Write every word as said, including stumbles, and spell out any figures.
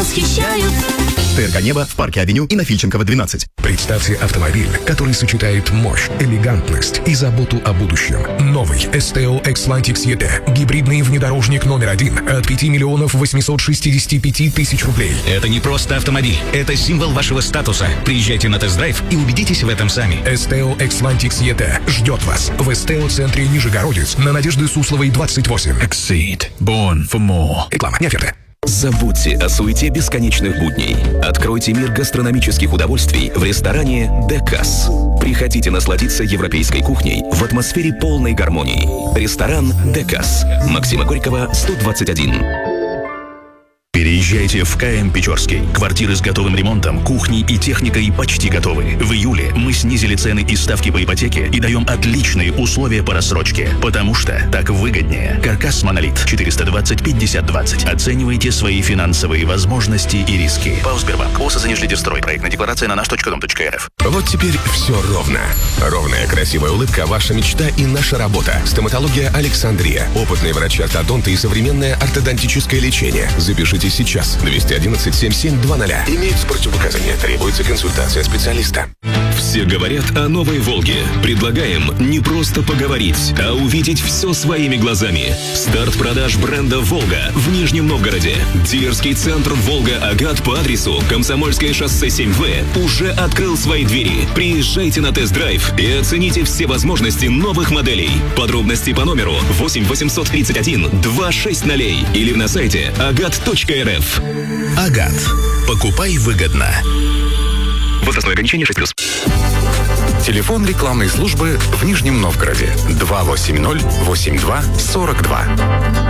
восхищают. ТРК «Небо» в парке Авеню и на Фильченкова, двенадцать. Представьте автомобиль, который сочетает мощь, элегантность и заботу о будущем. Новый Esteo Xlantic и ти. Гибридный внедорожник номер один от пяти миллионов восемьсот шестьдесят пять тысяч рублей. Это не просто автомобиль, это символ вашего статуса. Приезжайте на тест-драйв и убедитесь в этом сами. Esteo Xlantic и ти ждет вас в Esteo-центре Нижегородец на Надежды Сусловой, двадцать восемь. Exceed. Born for more. Реклама, не оферта. Забудьте о суете бесконечных будней. Откройте мир гастрономических удовольствий в ресторане «Декас». Приходите насладиться европейской кухней в атмосфере полной гармонии. Ресторан «Декас». Максима Горького, сто двадцать один. Переезжайте в КМ Печорский. Квартиры с готовым ремонтом, кухней и техникой почти готовы. В июле мы снизили цены и ставки по ипотеке и даем отличные условия по рассрочке, потому что так выгоднее. Каркас «Монолит» четыреста двадцать пятьдесят двадцать. Оценивайте свои финансовые возможности и риски. ПАО «Сбербанк». ОСА «Занижлидерстрой». Проектная декларация на наш точка дом точка эр эф. Вот теперь все ровно. Ровная красивая улыбка – ваша мечта и наша работа. Стоматология Александрия. Опытные врачи-ортодонты и современное ортодонтическое лечение. Запишите сейчас. двести одиннадцать семьдесят семь двадцать. Имеются противопоказания. Требуется консультация специалиста. Все говорят о новой «Волге». Предлагаем не просто поговорить, а увидеть все своими глазами. Старт продаж бренда «Волга» в Нижнем Новгороде. Дилерский центр «Волга-Агат» по адресу Комсомольское шоссе семь вэ уже открыл свои двери. Приезжайте на тест-драйв и оцените все возможности новых моделей. Подробности по номеру восемь восемьсот тридцать один двадцать шесть ноль или на сайте агат точка эр эф. «Агат». Покупай выгодно. Возрастное ограничение шесть плюс. Телефон рекламной службы в Нижнем Новгороде два восемь ноль восемь два сорок два.